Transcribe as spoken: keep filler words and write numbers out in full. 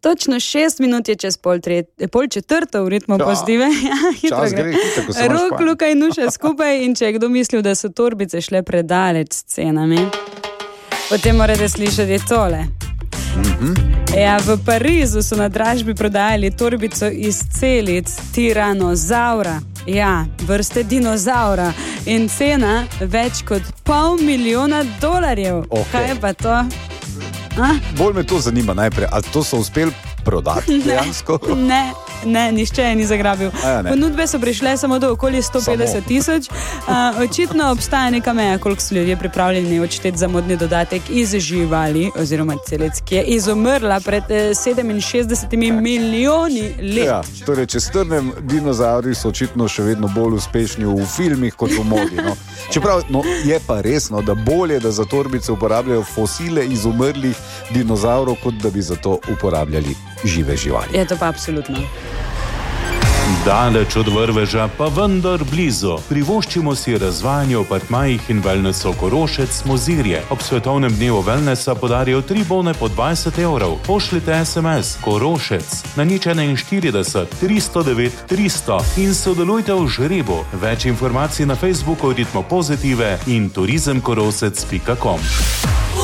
Točno šest minut je čez pol, tret, pol četrto v ritmu ja. Pozitive. Ja, Čas gre, hitro, ko se imaš Rok, Luka in Nuša skupaj in če je kdo mislil, da so torbice šle predaleč s cenami, potem morate slišati tole. Mm-hmm. Ja, v Parizu so na dražbi prodajali torbico iz celic tiranozaura. Ja, vrste dinozaura. In cena več kot pol milijona dolarjev. Okay. Kaj je pa to? A? Bolj me to zanima najprej, ali to so uspeli prodati dejansko? Ne, ne, nišče je ni zagrabil. Ja, Ponudbe so prišle samo do okoli sto petdeset tisoč. Uh, očitno obstaja neka meja, koliko so ljudje pripravljeni odšteti za modni dodatek iz živali, oziroma celic, ki je izumrla pred sedeminšestdesetimi milijoni let. Ja, torej, če strnem, dinozauri so očitno še vedno bolj uspešni v filmih kot v modi. No. Čeprav no, je pa resno, da bolje, da za torbice uporabljajo fosile izumrlih dinozaurov, kot da bi za to uporabljali žive živali. Je to pa absolutno. Daleč od vrveža, pa vendar blizu. Privoščimo si razvajanje v apartmajih in wellnessu Korošec Mozirje. Ob svetovnem dnevu wellnessa podarijo tri bone po dvajset evrov. Pošljite es em es Korošec na nič enainštirideset tristo devet tristo in sodelujte v žrebu. Več informacij na Facebooku Ritmo Pozitive in turizem korosec pika com.